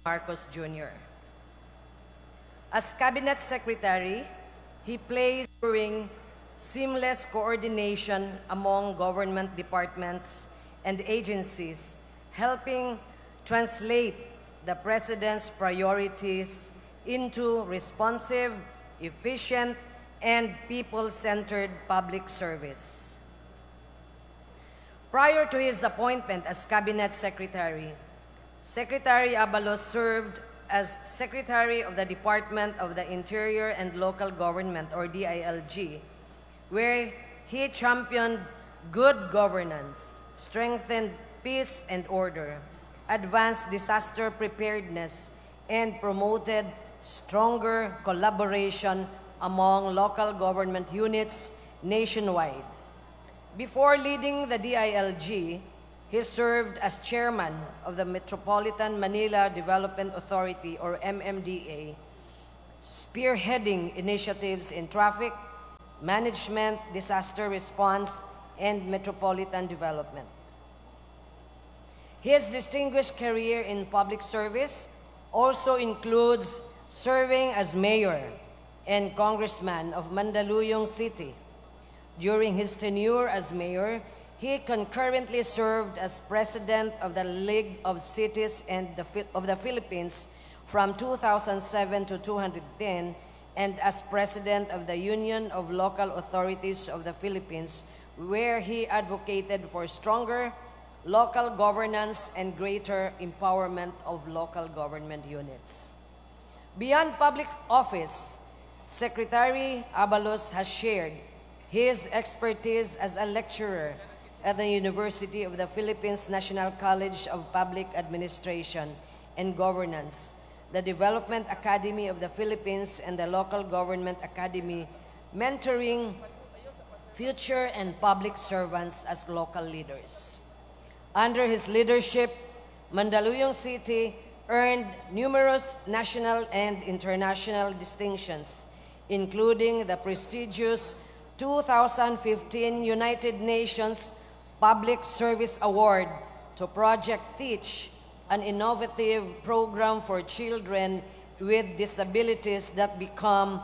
Marcos Jr. As Cabinet Secretary, he plays during seamless coordination among government departments and agencies, helping translate the President's priorities into responsive, efficient, and people-centered public service. Prior to his appointment as Cabinet Secretary, Secretary Abalos served as Secretary of the Department of the Interior and Local Government, or DILG, where he championed good governance, strengthened peace and order, advanced disaster preparedness, and promoted stronger collaboration among local government units nationwide. Before leading the DILG, he served as chairman of the Metropolitan Manila Development Authority, or MMDA, spearheading initiatives in traffic, management, disaster response, and metropolitan development. His distinguished career in public service also includes serving as mayor and congressman of Mandaluyong City. During his tenure as mayor, he concurrently served as president of the League of Cities of the Philippines from 2007 to 2010, and as president of the Union of Local Authorities of the Philippines, where he advocated for stronger local governance and greater empowerment of local government units. Beyond public office, Secretary Abalos has shared his expertise as a lecturer at the University of the Philippines National College of Public Administration and Governance, the Development Academy of the Philippines, and the Local Government Academy, mentoring future and public servants as local leaders. Under his leadership, Mandaluyong City earned numerous national and international distinctions, including the prestigious 2015 United Nations Public Service Award to Project Teach, an innovative program for children with disabilities that became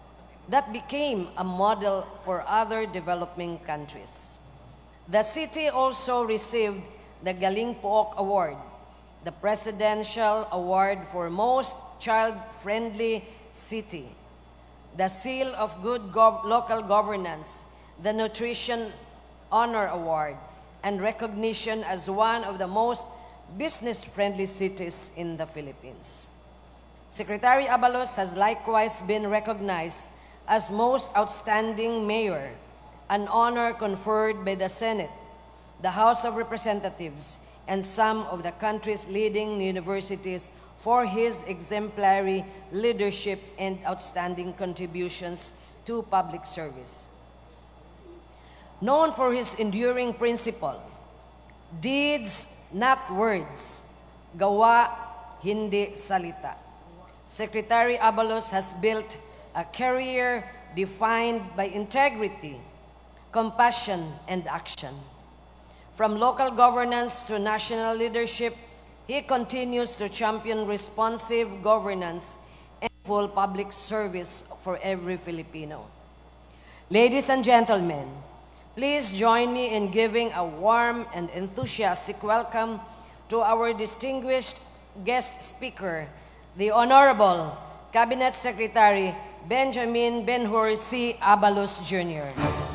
a model for other developing countries. The city also received the Galing Pook Award, the Presidential Award for Most Child-Friendly City, the Seal of Good Local Governance, the Nutrition Honor Award, and recognition as one of the most business-friendly cities in the Philippines. Secretary Abalos has likewise been recognized as Most Outstanding Mayor, an honor conferred by the Senate, the House of Representatives, and some of the country's leading universities for his exemplary leadership and outstanding contributions to public service. Known for his enduring principle, deeds, not words, gawa, hindi salita, Secretary Abalos has built a career defined by integrity, compassion, and action. From local governance to national leadership, he continues to champion responsive governance and full public service for every Filipino. Ladies and gentlemen, please join me in giving a warm and enthusiastic welcome to our distinguished guest speaker, the Honorable Cabinet Secretary Benjamin Ben-Hur C. Abalos Jr.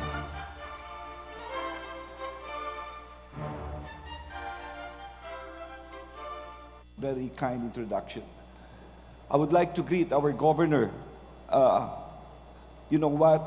Very kind introduction. I would like to greet our governor. You know what?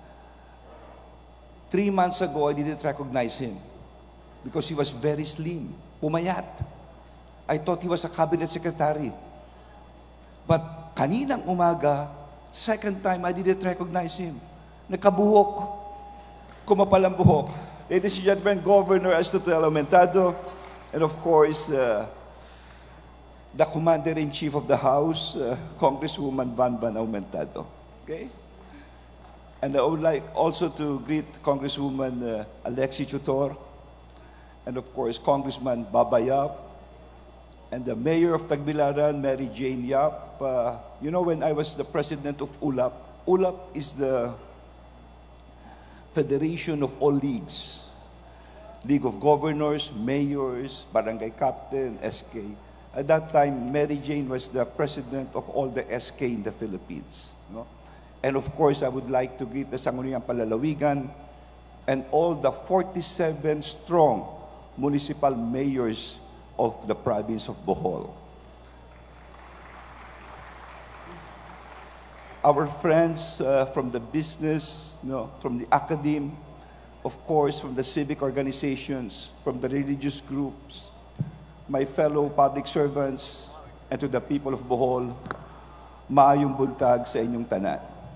3 months ago, I didn't recognize him because he was very slim, pumayat. I thought he was a cabinet secretary. But kaninang umaga, second time, I didn't recognize him. Nakabuhok. Kumapal ang buhok. Ladies and gentlemen, Governor Astotel Aumentado, and of course, the Commander-in-Chief of the House, Congresswoman Van Aumentado. Okay? And I would like also to greet Congresswoman Alexi Chutor, and of course, Congressman Babayap, and the mayor of Tagbilaran, Mary Jane Yap. When I was the president of ULAP, ULAP is the Federation of all leagues. League of Governors, Mayors, Barangay Captain, SK. At that time, Mary Jane was the president of all the SK in the Philippines. No? And of course, I would like to greet the Sangguniang Palalawigan and all the 47 strong municipal mayors of the province of Bohol. Our friends from the business, from the academe, of course, from the civic organizations, from the religious groups, my fellow public servants, and to the people of Bohol, maayong buntag sa inyong tanan.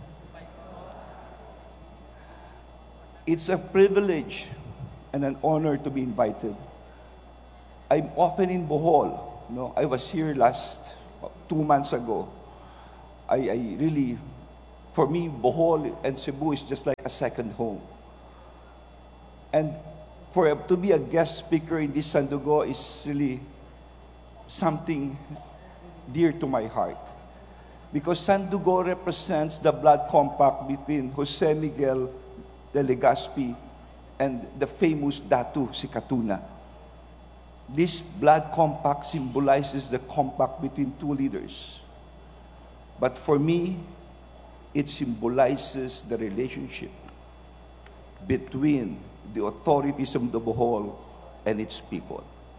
It's a privilege and an honor to be invited. I'm often in Bohol. I was here 2 months ago. I really, for me, Bohol and Cebu is just like a second home. And to be a guest speaker in this Sandugo is really something dear to my heart. Because Sandugo represents the blood compact between Jose Miguel de Legazpi and the famous Datu si Katuna. This blood compact symbolizes the compact between two leaders. But for me, it symbolizes the relationship between the authorities of the Bohol and its people.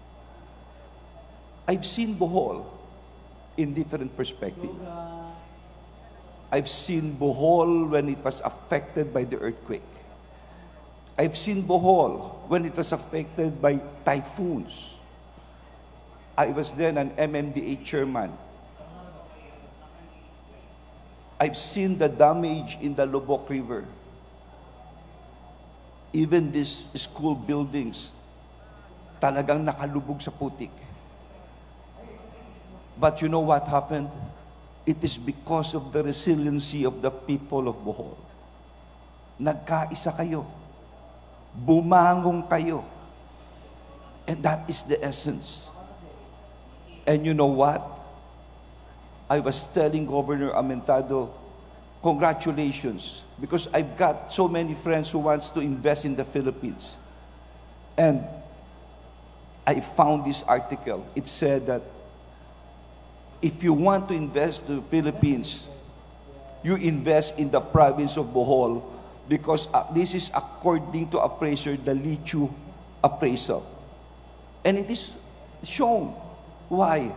I've seen Bohol in different perspectives. I've seen Bohol when it was affected by the earthquake. I've seen Bohol when it was affected by typhoons. I was then an MMDA chairman. I've seen the damage in the Lubok River. Even these school buildings, talagang nakalubog sa putik. But you know what happened? It is because of the resiliency of the people of Bohol. Nagkaisa kayo. Bumangong kayo. And that is the essence. And you know what? I was telling Governor Amentado, congratulations, because I've got so many friends who wants to invest in the Philippines. And I found this article. It said that if you want to invest in the Philippines, you invest in the province of Bohol because this is according to appraiser, the Lichu appraisal. And it is shown. Why?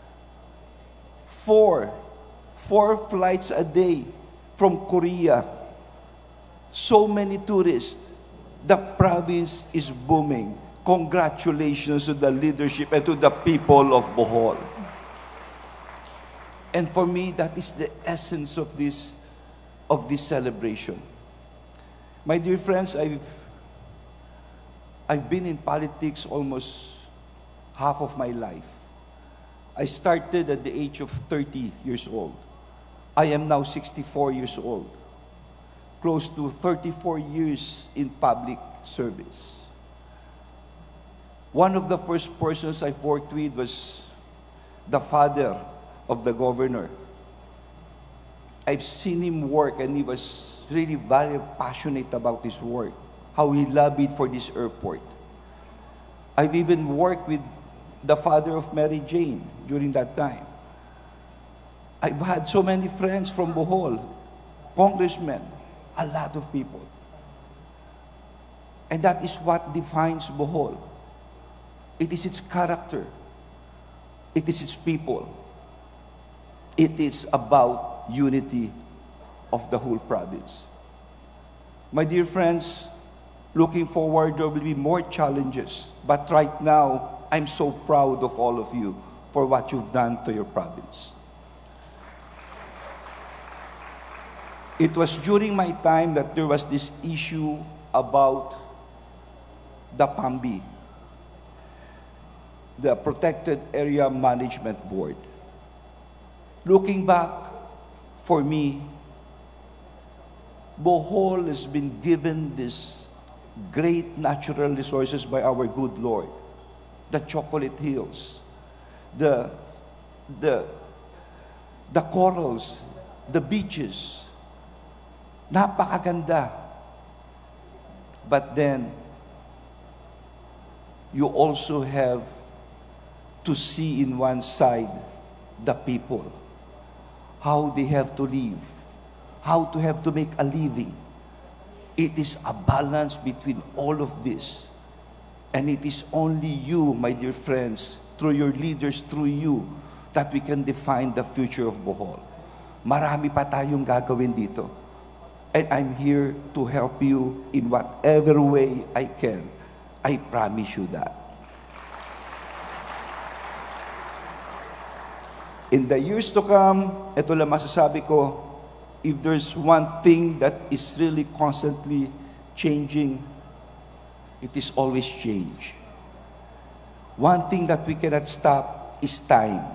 Four flights a day from Korea. So many tourists. The province is booming. Congratulations to the leadership and to the people of Bohol. And for me, that is the essence of this celebration. My dear friends, I've been in politics almost half of my life. I started at the age of 30 years old. I am now 64 years old. Close to 34 years in public service. One of the first persons I've worked with was the father of the governor. I've seen him work and he was really very passionate about his work, how he lobbied for this airport. I've even worked with the father of Mary Jane during that time. I've had so many friends from Bohol, congressmen, a lot of people. And that is what defines Bohol. It is its character. It is its people. It is about unity of the whole province. My dear friends, looking forward, there will be more challenges. But right now, I'm so proud of all of you for what you've done to your province. It was during my time that there was this issue about the PAMBI, the Protected Area Management Board. Looking back, for me, Bohol has been given this great natural resources by our good Lord. The Chocolate Hills, the, the, the corals, the beaches. Napakaganda. But then, you also have to see in one side the people, how they have to live, how to have to make a living. It is a balance between all of this. And it is only you, my dear friends, through your leaders, through you, that we can define the future of Bohol. Marami pa tayong gagawin dito. And I'm here to help you in whatever way I can. I promise you that. In the years to come, ito lang masasabi ko, if there's one thing that is really constantly changing, it is always change. One thing that we cannot stop is time.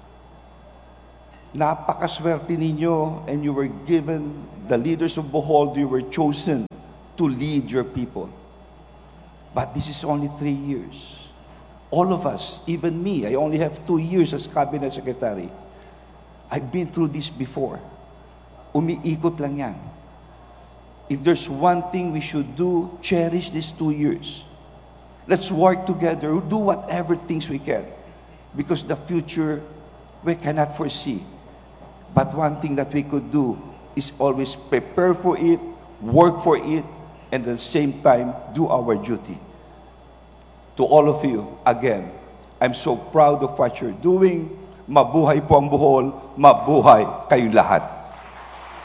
Napakaswerte ninyo, and you were given, the leaders of Bohol, you were chosen to lead your people. But this is only 3 years. All of us, even me, I only have 2 years as cabinet secretary. I've been through this before. Umiikot lang yan. If there's one thing we should do, cherish these 2 years. Let's work together, do whatever things we can. Because the future, we cannot foresee. But one thing that we could do is always prepare for it, work for it, and at the same time, do our duty. To all of you, again, I'm so proud of what you're doing. Mabuhay po ang Bohol, mabuhay kayong lahat.